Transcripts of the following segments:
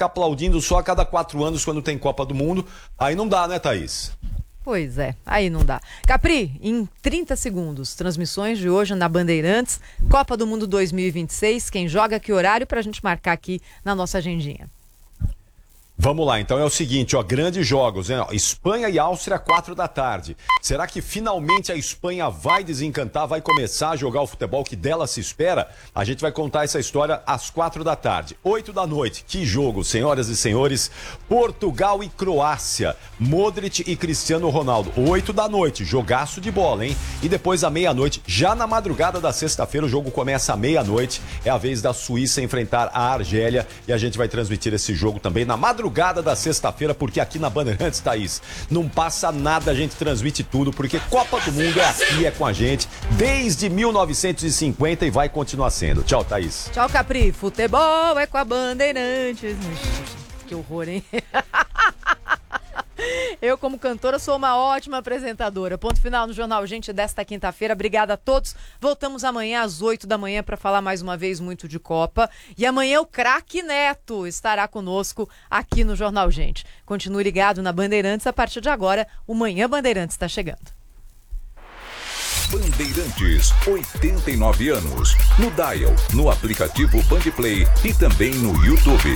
ficar aplaudindo só a cada 4 anos quando tem Copa do Mundo. Aí não dá, né, Thaís? Pois é, aí não dá. Capri, em 30 segundos, transmissões de hoje na Bandeirantes, Copa do Mundo 2026, quem joga, que horário, pra gente marcar aqui na nossa agendinha. Vamos lá, então é o seguinte, ó, grandes jogos, né? Espanha e Áustria, 4 da tarde. Será que finalmente a Espanha vai desencantar, vai começar a jogar o futebol que dela se espera? A gente vai contar essa história às 4 da tarde. 8 da noite, que jogo, senhoras e senhores. Portugal e Croácia, Modric e Cristiano Ronaldo. 8 da noite, jogaço de bola, hein? E depois à meia-noite, já na madrugada da sexta-feira, o jogo começa à meia-noite. É a vez da Suíça enfrentar a Argélia e a gente vai transmitir esse jogo também na madrugada da sexta-feira, porque aqui na Bandeirantes, Thaís, não passa nada, a gente transmite tudo, porque Copa do Mundo é aqui, é com a gente, desde 1950 e vai continuar sendo. Tchau, Thaís. Tchau, Capri. Futebol é com a Bandeirantes. Que horror, hein? Eu, como cantora, sou uma ótima apresentadora. Ponto final no Jornal Gente desta quinta-feira. Obrigada a todos. Voltamos amanhã às 8 da manhã para falar mais uma vez muito de Copa. E amanhã o craque Neto estará conosco aqui no Jornal Gente. Continue ligado na Bandeirantes. A partir de agora, o Manhã Bandeirantes está chegando. Bandeirantes, 89 anos. No Dial, no aplicativo Bandplay e também no YouTube.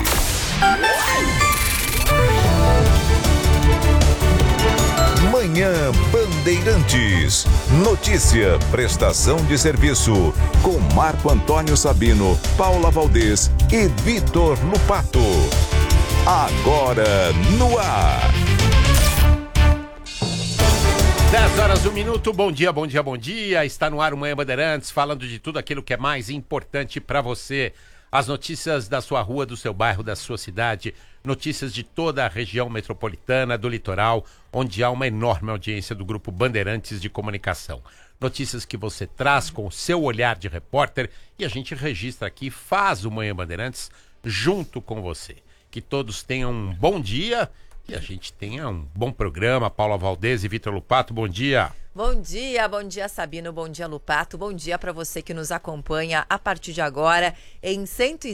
Manhã Bandeirantes. Notícia, prestação de serviço. Com Marco Antônio Sabino, Paula Valdez e Vitor Lupato. Agora no ar. 10 horas, 1 minuto. Bom dia, bom dia, bom dia. Está no ar o Manhã Bandeirantes, falando de tudo aquilo que é mais importante para você. As notícias da sua rua, do seu bairro, da sua cidade. Notícias de toda a região metropolitana, do litoral, onde há uma enorme audiência do Grupo Bandeirantes de Comunicação. Notícias que você traz com o seu olhar de repórter e a gente registra aqui, faz o Manhã Bandeirantes junto com você. Que todos tenham um bom dia e a gente tenha um bom programa. Paula Valdez e Vitor Lupato, bom dia. Bom dia Sabino, bom dia Lupato, bom dia para você que nos acompanha a partir de agora em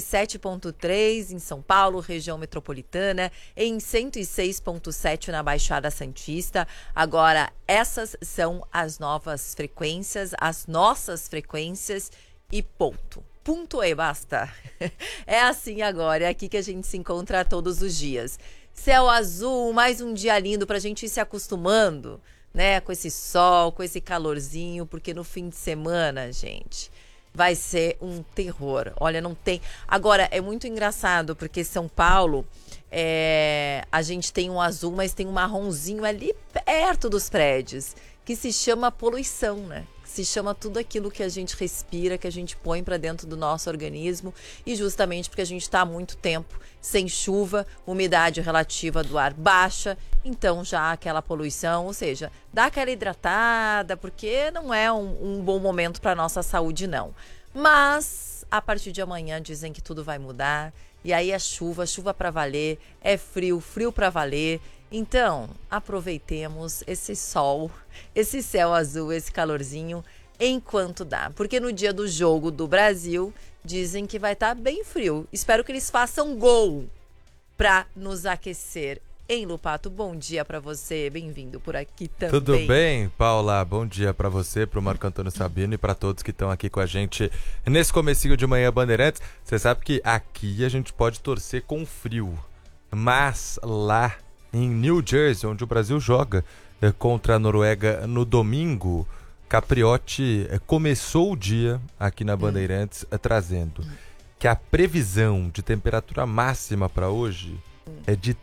107.3 em São Paulo, região metropolitana, em 106.7 na Baixada Santista. Agora, essas são as novas frequências, as nossas frequências e ponto. Ponto e basta. É assim agora, é aqui que a gente se encontra todos os dias. Céu azul, mais um dia lindo pra gente ir se acostumando, né, com esse sol, com esse calorzinho, porque no fim de semana, gente, vai ser um terror. Olha, não tem... Agora, é muito engraçado, porque São Paulo, a gente tem um azul, mas tem um marronzinho ali perto dos prédios, que se chama poluição, né? Se chama tudo aquilo que a gente respira, que a gente põe para dentro do nosso organismo, e justamente porque a gente está há muito tempo sem chuva, umidade relativa do ar baixa, então já aquela poluição, ou seja, dá aquela hidratada, porque não é um bom momento para a nossa saúde, não. Mas, a partir de amanhã dizem que tudo vai mudar, e aí é chuva para valer, é frio para valer. Então, aproveitemos esse sol, esse céu azul, esse calorzinho, enquanto dá. Porque no dia do jogo do Brasil, dizem que vai estar bem frio. Espero que eles façam gol para nos aquecer. Hein, Lupato? Bom dia para você, bem-vindo por aqui também. Tudo bem, Paula? Bom dia para você, para o Marco Antônio Sabino e para todos que estão aqui com a gente nesse comecinho de Manhã Bandeirantes. Você sabe que aqui a gente pode torcer com frio, mas lá em New Jersey, onde o Brasil joga contra a Noruega no domingo, Capriotti começou o dia aqui na Bandeirantes trazendo que a previsão de temperatura máxima para hoje é de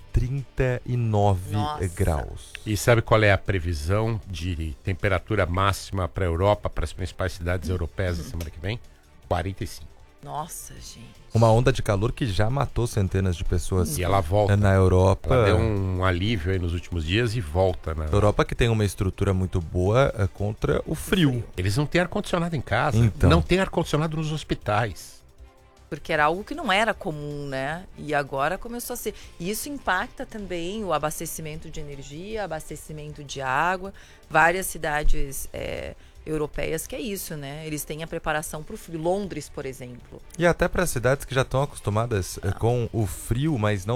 39 graus. E sabe qual é a previsão de temperatura máxima para a Europa, para as principais cidades europeias na semana que vem? 45. Nossa, gente. Uma onda de calor que já matou centenas de pessoas. E ela volta. Na Europa. Ela deu um alívio aí nos últimos dias e volta. Na Europa, que tem uma estrutura muito boa contra o frio. Eles não têm ar-condicionado em casa. Então. Não tem ar-condicionado nos hospitais. Porque era algo que não era comum, né? E agora começou a ser. E isso impacta também o abastecimento de energia, abastecimento de água. Várias cidades europeias que é isso, né? Eles têm a preparação para o frio. Londres, por exemplo. E até para cidades que já estão acostumadas com o frio, mas não